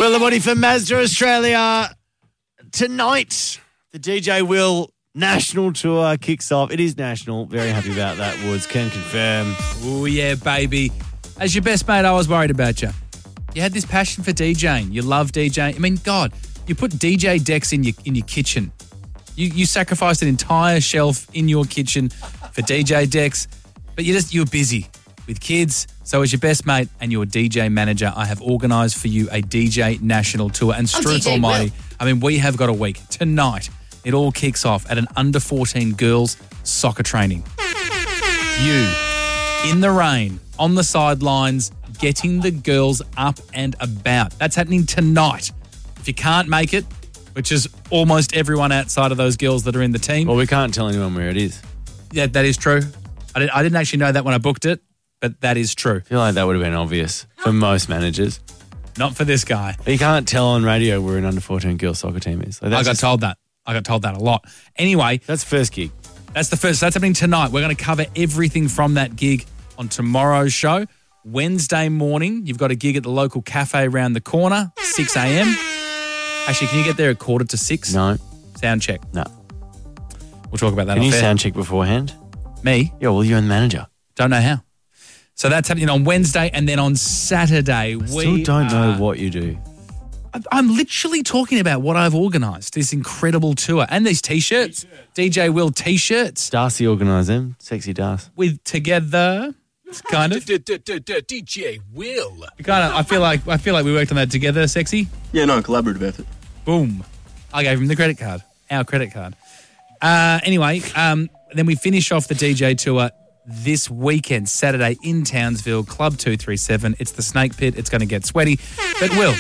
Will and Woody for Mazda Australia. Tonight, the DJ Will National Tour kicks off. It is national. Very happy about that, Woods. Can confirm. Oh, yeah, baby. As your best mate, I was worried about you. You had this passion for DJing. You love DJing. I mean, God, you put DJ decks in your kitchen. You sacrificed an entire shelf in your kitchen for DJ decks, but you were busy with kids. So as your best mate and your DJ manager, I have organised for you a DJ National Tour. And Struth Almighty, I mean, we have got a week. Tonight, it all kicks off at an under-14 girls soccer training. You, in the rain, on the sidelines, getting the girls up and about. That's happening tonight. If you can't make it, which is almost everyone outside of those girls that are in the team. Well, we can't tell anyone where it is. Yeah, that is true. I didn't actually know that when I booked it, but that is true. I feel like that would have been obvious for most managers. Not for this guy. But you can't tell on radio where an under-14 girls soccer team is. Like, I got told that. I got told that a lot. Anyway. That's first gig. That's the first. That's happening tonight. We're going to cover everything from that gig on tomorrow's show. Wednesday morning, you've got a gig at the local cafe around the corner, 6 a.m. Actually, can you get there at 5:45? No. Sound check? No. We'll talk about that. Can you sound check beforehand? Me? Yeah, well, you're the manager. Don't know how. So that's happening on Wednesday, and then on Saturday, I still don't know what you do. I'm literally talking about what I've organised, this incredible tour, and these T-shirts, DJ Will T-shirts. Darcy organised them, sexy Darcy. With Together, kind of. DJ Will. I feel like we worked on that together, sexy. Yeah, no, collaborative effort. Boom. I gave him the credit card, our credit card. Anyway, then we finish off the DJ tour this weekend, Saturday in Townsville, Club 237. It's the Snake Pit. It's going to get sweaty. But Will,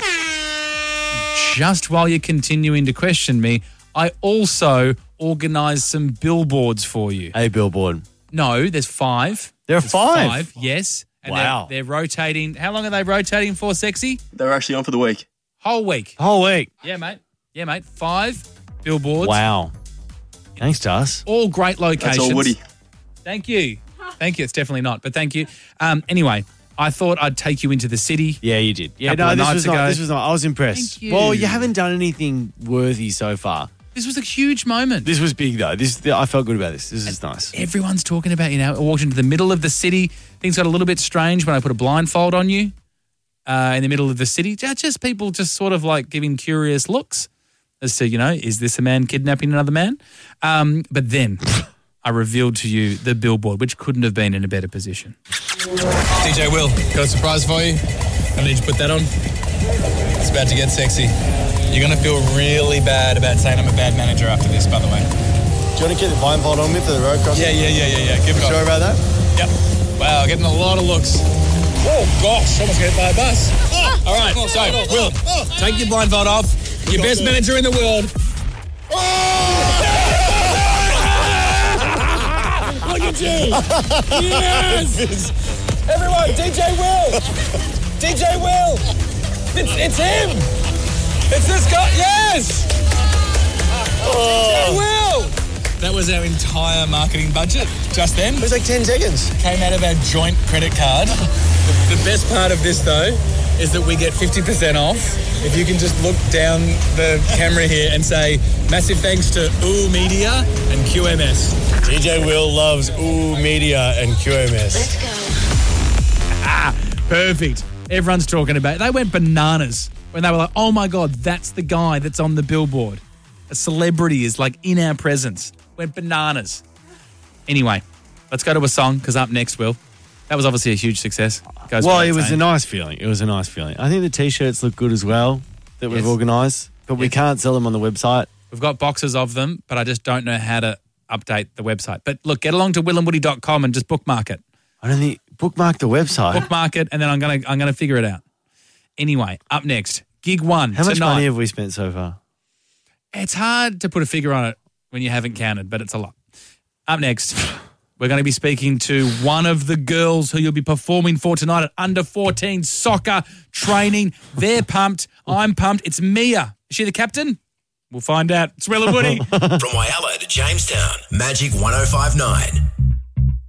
just while you're continuing to question me, I also organised some billboards for you. A billboard? No, there's 5. There's 5? Yes. And wow. They're rotating. How long are they rotating for, sexy? They're actually on for the week. Whole week. Whole week? Yeah, mate. 5 billboards. Wow. Thanks, Darcy. All great locations. That's all Woody. Thank you. It's definitely not, but thank you. Anyway, I thought I'd take you into the city. Yeah, you did. Yeah, this was not. I was impressed. Thank you. Well, you haven't done anything worthy so far. This was a huge moment. This was big, though. I felt good about this. This is nice. Everyone's talking about, I walked into the middle of the city. Things got a little bit strange when I put a blindfold on you in the middle of the city. Just people just sort of like giving curious looks as to, is this a man kidnapping another man? But then I revealed to you the billboard, which couldn't have been in a better position. DJ Will, got a surprise for you. I need you to put that on. It's about to get sexy. You're going to feel really bad about saying I'm a bad manager after this, by the way. Do you want to get the blindfold on me for the road crossing? Yeah. Give it on. Sure about that? Yep. Wow, getting a lot of looks. Oh, gosh, almost get hit by a bus. All right, so, Will, take your blindfold off. Your best manager in the world. Look at you. Yes. Everyone, DJ Will. DJ Will. It's him. It's this guy. Yes. DJ Will. That was our entire marketing budget just then. It was like 10 seconds. Came out of our joint credit card. The best part of this, though, is that we get 50% off. If you can just look down the camera here and say, massive thanks to Ooh Media and QMS. DJ Will loves Ooh Media and QMS. Let's go. Perfect. Everyone's talking about it. They went bananas when they were like, oh my God, that's the guy that's on the billboard. A celebrity is like in our presence. Went bananas. Anyway, let's go to a song because up next, Will. That was obviously a huge success. It was a nice feeling. I think the T-shirts look good as well that we've organised, but we can't sell them on the website. We've got boxes of them, but I just don't know how to update the website. But look, get along to willandwoody.com and just bookmark it. I don't think bookmark the website. Bookmark it, and then I'm gonna figure it out. Anyway, up next, gig 1 How much tonight. money have we spent so far? It's hard to put a figure on it when you haven't counted, but it's a lot. Up next, we're going to be speaking to one of the girls who you'll be performing for tonight at Under 14 soccer training. They're pumped. I'm pumped. It's Mia. Is she the captain? We'll find out. It's Will and Woody. From Whyalla to Jamestown, Magic 105.9.